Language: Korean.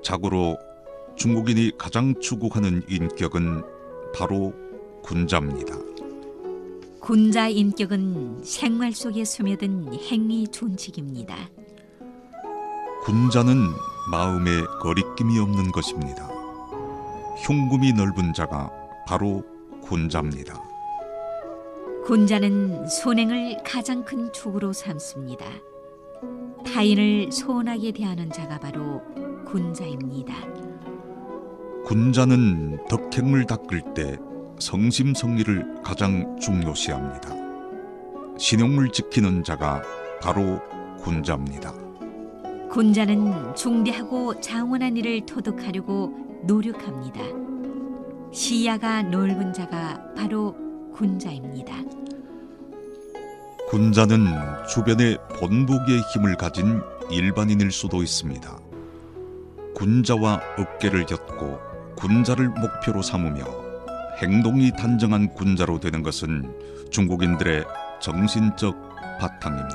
자고로 중국인이 가장 추구하는 인격은 바로 군자입니다. 군자 인격은 생활 속에 스며든 행위 준칙입니다. 군자는 마음에 거리낌이 없는 것입니다. 흉금이 넓은 자가 바로 군자입니다. 군자는 선행을 가장 큰 축으로 삼습니다. 타인을 소원하게 대하는 자가 바로 군자입니다. 군자는 덕행을 닦을 때 성심성의를 가장 중요시합니다. 신용을 지키는 자가 바로 군자입니다. 군자는 중대하고 장원한 일을 터득하려고 노력합니다. 시야가 넓은 자가 바로 군자입니다. 군자는 주변에 본보기의 힘을 가진 일반인일 수도 있습니다. 군자와 어깨를 엮고 군자를 목표로 삼으며 행동이 단정한 군자로 되는 것은 중국인들의 정신적 바탕입니다.